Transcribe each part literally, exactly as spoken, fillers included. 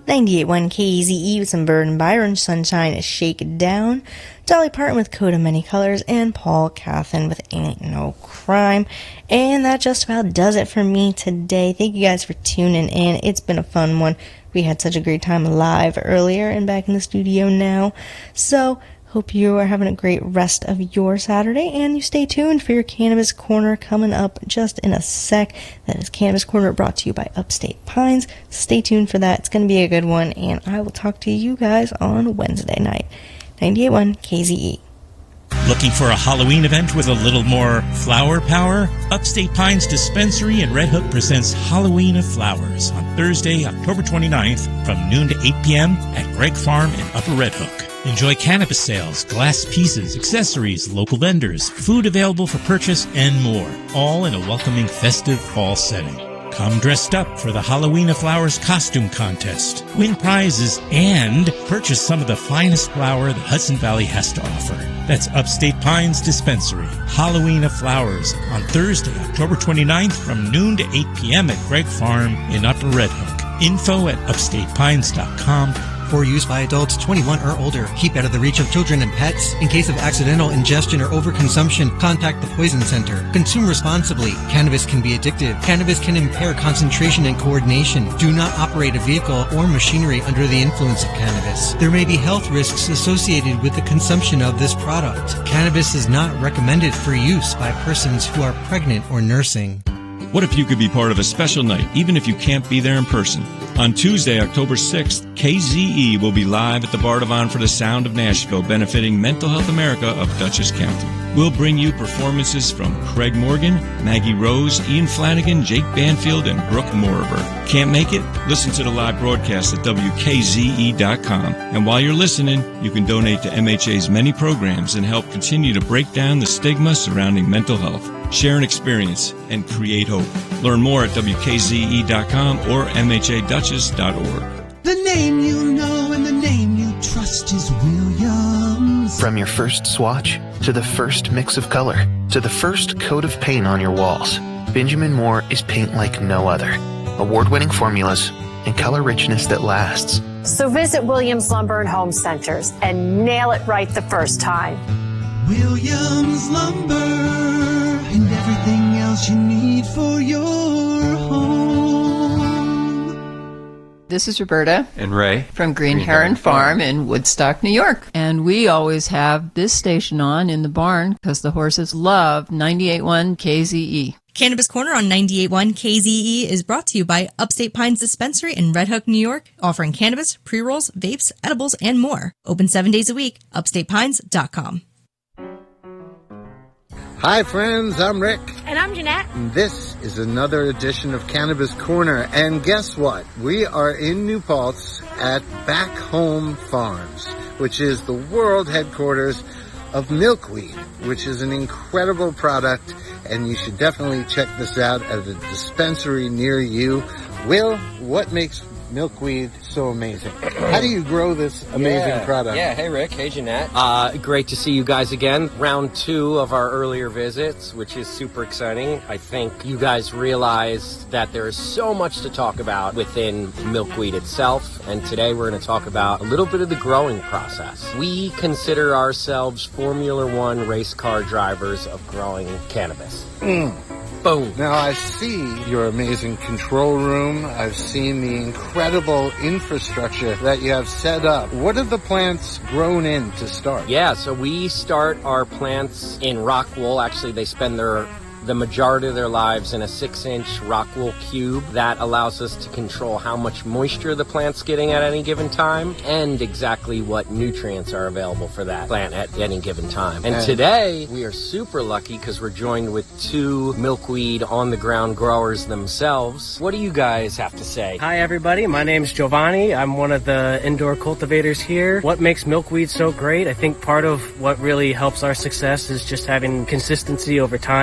ninety-eight point one K Z E with some Bird and Byron, Sunshine is Shake It Down, Dolly Parton with Coat of Many Colors, and Paul Cauthen with Ain't No Crime. And that just about does it for me today. Thank you guys for tuning in. It's been a fun one. We had such a great time live earlier and back in the studio now. So, hope you are having a great rest of your Saturday, and you stay tuned for your Cannabis Corner coming up just in a sec. That is Cannabis Corner, brought to you by Upstate Pines. Stay tuned for that. It's going to be a good one, and I will talk to you guys on Wednesday night. ninety-eight point one K Z E. Looking for a Halloween event with a little more flower power? Upstate Pines Dispensary in Red Hook presents Halloween of Flowers on Thursday, October twenty-ninth from noon to eight p.m. at Gregg Farm in Upper Red Hook. Enjoy cannabis sales, glass pieces, accessories, local vendors, food available for purchase, and more, all in a welcoming festive fall setting. Come dressed up for the Halloween of Flowers costume contest, win prizes, and purchase some of the finest flower the Hudson Valley has to offer. That's Upstate Pines Dispensary, Halloween of Flowers, on Thursday, October twenty-ninth from noon to eight p.m. at Gregg Farm in Upper Red Hook. Info at upstate pines dot com. For use by adults twenty-one or older. Keep out of the reach of children and pets. In case of accidental ingestion or overconsumption, contact the Poison Center. Consume responsibly. Cannabis can be addictive. Cannabis can impair concentration and coordination. Do not operate a vehicle or machinery under the influence of cannabis. There may be health risks associated with the consumption of this product. Cannabis is not recommended for use by persons who are pregnant or nursing. What if you could be part of a special night, even if you can't be there in person? On Tuesday, October sixth, K Z E will be live at the Bardavon for the Sound of Nashville, benefiting Mental Health America of Dutchess County. We'll bring you performances from Craig Morgan, Maggie Rose, Ian Flanagan, Jake Banfield, and Brooke Moraber. Can't make it? Listen to the live broadcast at W K Z E dot com. And while you're listening, you can donate to M H A's many programs and help continue to break down the stigma surrounding mental health. Share an experience and create hope. Learn more at W K Z E dot com or M H A Dutchess dot org. The name you know and the name you trust is Williams. From your first swatch, to the first mix of color, to the first coat of paint on your walls, Benjamin Moore is paint like no other. Award-winning formulas and color richness that lasts. So visit Williams Lumber and Home Centers and nail it right the first time. Williams Lumber, and everything else you need for your home. This is Roberta and Ray from Green, Green Heron, Heron Farm in Woodstock, New York. And we always have this station on in the barn because the horses love ninety-eight point one K Z E. Cannabis Corner on ninety-eight point one K Z E is brought to you by Upstate Pines Dispensary in Red Hook, New York, offering cannabis, pre-rolls, vapes, edibles, and more. Open seven days a week. upstate pines dot com. Hi friends, I'm Rick. And I'm Jeanette. And this is another edition of Cannabis Corner. And guess what? We are in New Paltz at Back Home Farms, which is the world headquarters of milkweed, which is an incredible product. And you should definitely check this out at a dispensary near you. Will, what makes milkweed so amazing? How do you grow this amazing yeah, product? Yeah, hey Rick, hey Jeanette. Uh, great to see you guys again. Round two of our earlier visits, which is super exciting. I think you guys realize that there is so much to talk about within milkweed itself, and today we're going to talk about a little bit of the growing process. We consider ourselves Formula One race car drivers of growing cannabis. Mm. Boom. Now, I see your amazing control room. I've seen the incredible infrastructure that you have set up. What are the plants grown in to start? Yeah, so we start our plants in rock wool. Actually, they spend their the majority of their lives in a six-inch rock wool cube. That allows us to control how much moisture the plant's getting at any given time and exactly what nutrients are available for that plant at any given time. And today, we are super lucky because we're joined with two milkweed on-the-ground growers themselves. What do you guys have to say? Hi, everybody. My name's Giovanni. I'm one of the indoor cultivators here. What makes milkweed so great? I think part of what really helps our success is just having consistency over time. Every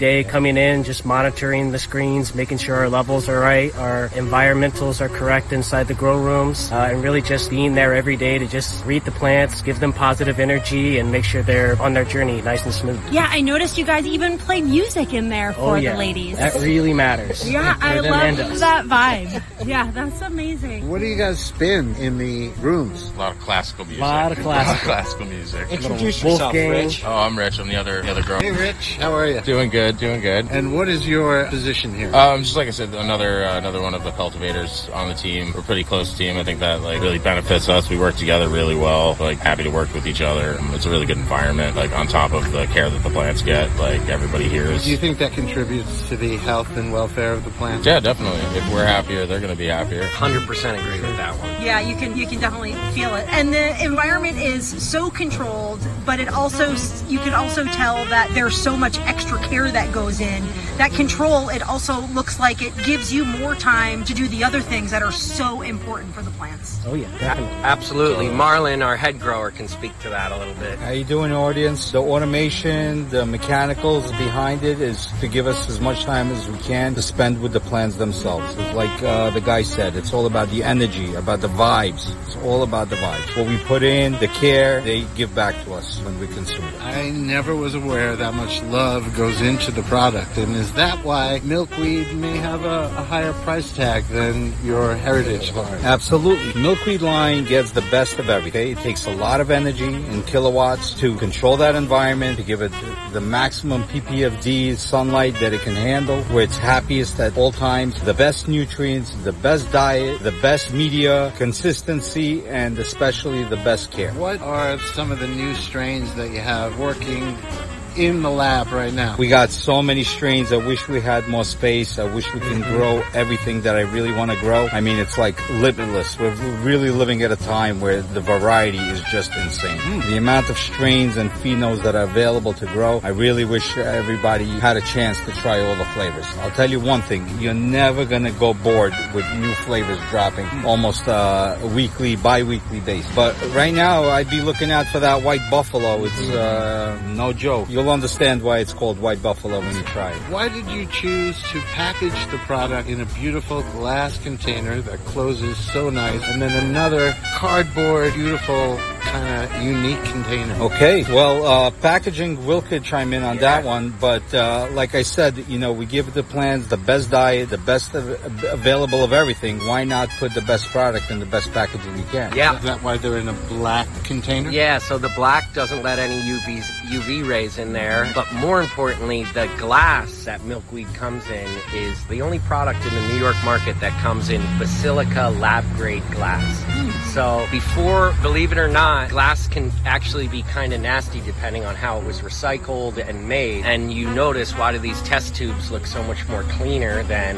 day coming in, just monitoring the screens, making sure our levels are right, our environmentals are correct inside the grow rooms, uh, and really just being there every day to just read the plants, give them positive energy, and make sure they're on their journey nice and smooth. Yeah, I noticed you guys even play music in there for oh, yeah. the ladies. That really matters. Yeah, I love us. that vibe. Yeah, that's amazing. What do you guys spin in the rooms? A lot of classical music. A lot of classical, classical music. Introduce yourself, Rich. Oh, I'm Rich. I'm the other the other girl. Hey, Rich. How are you? Doing good. Doing good. And what is your position here? Um, just like I said, another uh, another one of the cultivators on the team. We're a pretty close team. I think that like really benefits us. We work together really well. Like happy to work with each other. It's a really good environment. Like on top of the care that the plants get, like everybody here is. Do you think that contributes to the health and welfare of the plants? Yeah, definitely. If we're happier, they're going to be happier. one hundred percent agree with that one. Yeah, you can you can definitely feel it. And the environment is so controlled, but it also you can also tell that there's so much extra care that goes in. That control, it also looks like it gives you more time to do the other things that are so important for the plants. Oh yeah, definitely. Absolutely. Marlon, our head grower, can speak to that a little bit. How you doing, audience? The automation, the mechanicals behind it is to give us as much time as we can to spend with the plants themselves. Like uh, the guy said, it's all about the energy, about the vibes. It's all about the vibes. What we put in, the care, they give back to us when we consume it. I never was aware that much love goes into the product. And is that why milkweed may have a, a higher price tag than your heritage line? Absolutely. Milkweed line gives the best of everything. It takes a lot of energy in kilowatts to control that environment, to give it the maximum P P F D sunlight that it can handle, where it's happiest at all times, the best nutrients, the best diet, the best media, consistency, and especially the best care. What are some of the new strains that you have working in the lab right now? We got so many strains. I wish we had more space. I wish we can grow everything that I really want to grow. I mean, it's like limitless. We're really living at a time where the variety is just insane. Mm. The amount of strains and phenols that are available to grow, I really wish everybody had a chance to try all the flavors. I'll tell you one thing, you're never going to go bored with new flavors dropping almost uh, a weekly, bi-weekly basis. But right now, I'd be looking out for that white buffalo. It's uh, no joke. You'll understand why it's called White Buffalo when you try it. Why did you choose to package the product in a beautiful glass container that closes so nice, and then another cardboard, beautiful, kind of unique container? Okay, well, uh, packaging, Will could chime in on that one, but uh, like I said, you know, we give the plants the best diet, the best av- available of everything. Why not put the best product in the best packaging you can? Yeah. Is that why they're in a black container? Yeah, so the black doesn't let any U Vs, U V rays in there, but more importantly, the glass that milkweed comes in is the only product in the New York market that comes in Basilica lab-grade glass. Mm. So before, believe it or not, glass can actually be kind of nasty depending on how it was recycled and made. And you notice, why do these test tubes look so much more cleaner than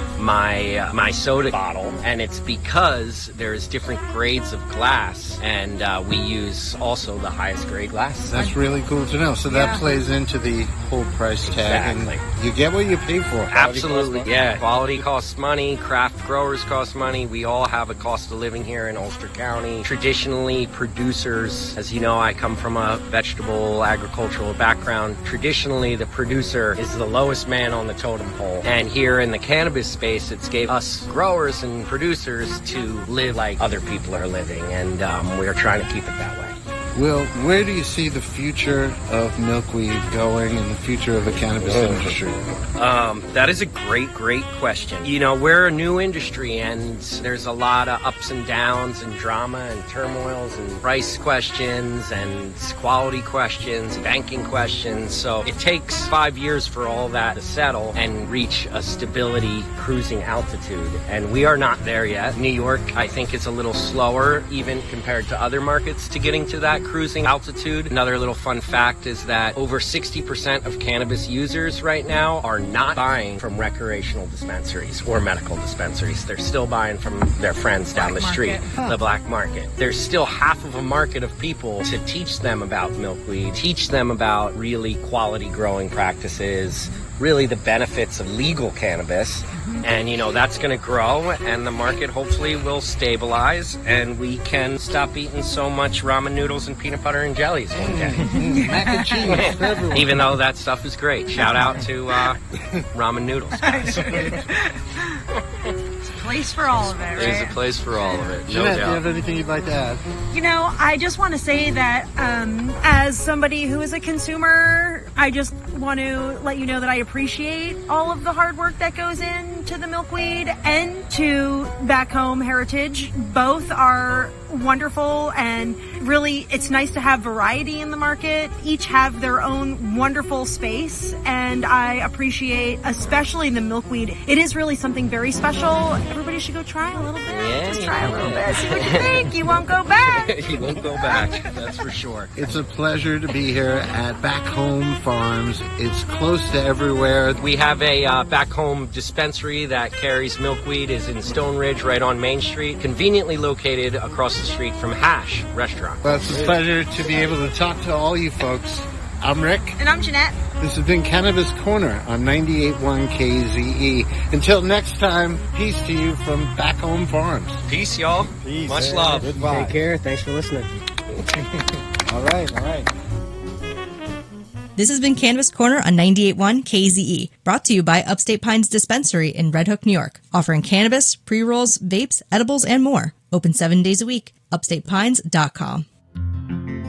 my uh, my soda bottle? And it's because there's different grades of glass, and uh, we use also the highest grade glass. That's really cool to know. So that Yeah. plays into the whole price tag. Exactly. And you get what you pay for. Absolutely, yeah. Quality costs money. Craft growers cost money. We all have a cost of living here in Ulster County. Traditionally, producers, as you know, I come from a vegetable agricultural background. Traditionally, the producer is the lowest man on the totem pole. And here in the cannabis space, it's gave us growers and producers to live like other people are living. And um, we're trying to keep it that way. Will, where do you see the future of milkweed going and the future of the cannabis Oh. industry? Um, that is a great, great question. You know, we're a new industry, and there's a lot of ups and downs and drama and turmoils and price questions and quality questions, banking questions. So it takes five years for all that to settle and reach a stability cruising altitude. And we are not there yet. New York, I think, is a little slower, even compared to other markets, to getting to that cruising altitude. Another little fun fact is that over sixty percent of cannabis users right now are not buying from recreational dispensaries or medical dispensaries. They're still buying from their friends down the street, the black market. There's still half of a market of people to teach them about milkweed, teach them about really quality growing practices, really the benefits of legal cannabis. And, you know, that's going to grow, and the market hopefully will stabilize, and we can stop eating so much ramen noodles and peanut butter and jellies one day. Mac and cheese for everyone. Even though that stuff is great. Shout out to uh, ramen noodles, guys. It's a place for all of it, right? There's a place for all of it, no Jeanette, do doubt. you have anything you'd like to add? You know, I just want to say that um, as somebody who is a consumer, I just want to let you know that I appreciate all of the hard work that goes into the milkweed and to Back Home Heritage. Both are wonderful, and really it's nice to have variety in the market. Each have their own wonderful space, and I appreciate especially the milkweed. It is really something very special. Everybody should go try a little bit. Yeah, Just yeah, try a little yeah. bit. See what you think. You won't go back. You won't go back, that's for sure. It's a pleasure to be here at Back Home Farms. It's close to everywhere. We have a uh, Back Home dispensary that carries milkweed, is in Stone Ridge, right on Main Street, conveniently located across the street from Hash Restaurant. Well, it's a pleasure to be able to talk to all you folks. I'm Rick. And I'm Jeanette. This has been Cannabis Corner on ninety-eight point one K Z E. Until next time, peace to you from Back Home Farms. Peace, y'all. Peace. Much Yeah, love. goodbye. Take care. Thanks for listening. All right, all right. This has been Cannabis Corner on ninety-eight point one K Z E, brought to you by Upstate Pines Dispensary in Red Hook, New York, offering cannabis, pre-rolls, vapes, edibles, and more. Open seven days a week. upstate pines dot com.